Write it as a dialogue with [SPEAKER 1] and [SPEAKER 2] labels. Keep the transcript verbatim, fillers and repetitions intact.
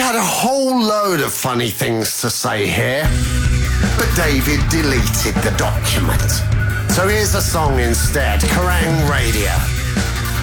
[SPEAKER 1] had a whole load of funny things to say here, but David deleted the document. So here's a song instead, Kerrang Radio.